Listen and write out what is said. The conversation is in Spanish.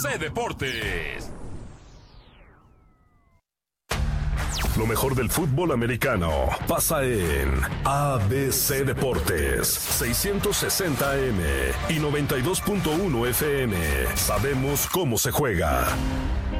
ABC Deportes. Lo mejor del fútbol americano pasa en ABC Deportes, 660 AM y 92.1 FM. Sabemos cómo se juega.